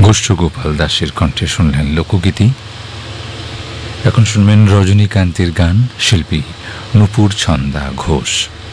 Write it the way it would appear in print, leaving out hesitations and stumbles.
গোষ্ঠগোপাল দাসের কণ্ঠে শুনলেন লোকগীতি। এখন শুনবেন রজনীকান্তের গান, শিল্পী নূপুর ছন্দা ঘোষ।